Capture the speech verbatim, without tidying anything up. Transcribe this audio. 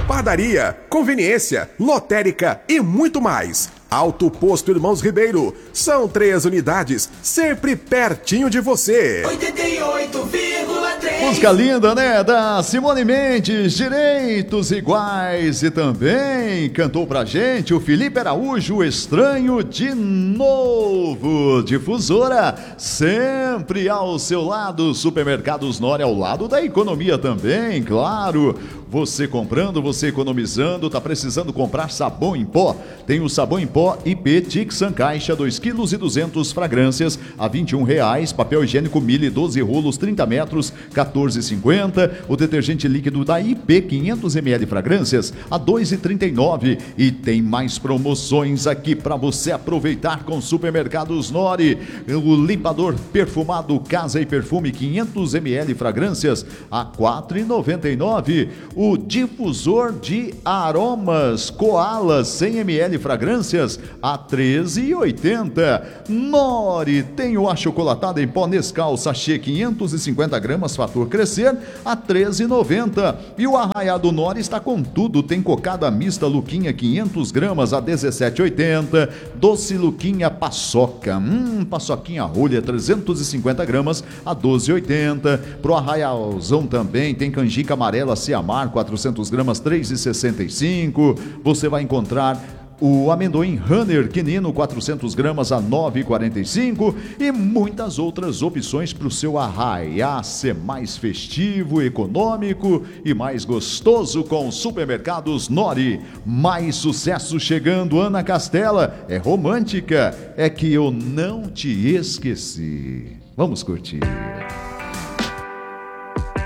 padaria, conveniência, lotérica e muito mais. Auto Posto Irmãos Ribeiro. São três unidades, sempre pertinho de você. oitenta e oito vírgula três. Música linda, né? Da Simone Mendes, Direitos Iguais. E também cantou pra gente o Felipe Araújo, Estranho de Novo. Difusora, sempre ao seu lado. Supermercados Nori, ao lado da economia também, claro. Você comprando, você economizando, tá precisando comprar sabão em pó? Tem o sabão em pó I P Tixan Caixa, dois quilos e duzentos fragrâncias a vinte e um reais. Papel higiênico Mille, doze rolos, trinta metros, quatorze e cinquenta. O detergente líquido da I P, quinhentos mililitros fragrâncias a dois e trinta e nove. E tem mais promoções aqui para você aproveitar com Supermercados Nori. O limpador perfumado Casa e Perfume, quinhentos mililitros fragrâncias a quatro e noventa e nove. O difusor de aromas Koala, cem mililitros fragrâncias a treze e oitenta. Nori tem o achocolatado em pó Nescau sachê quinhentos e cinquenta gramas fator crescer a treze e noventa. E o Arraiado Nori está com tudo, tem cocada mista Luquinha quinhentos gramas a dezessete e oitenta. Doce Luquinha paçoca, hum, paçoquinha rolha trezentos e cinquenta gramas a doze e oitenta. Pro Arraialzão também tem canjica amarela Ciamar quatrocentos gramas três e sessenta e cinco. Você vai encontrar o amendoim Runner Quinino quatrocentos gramas a nove e quarenta e cinco e muitas outras opções para o seu arraiá ser mais festivo, econômico e mais gostoso com Supermercados Nori. Mais sucesso chegando, Ana Castela. É romântica, é que eu não te esqueci. Vamos curtir.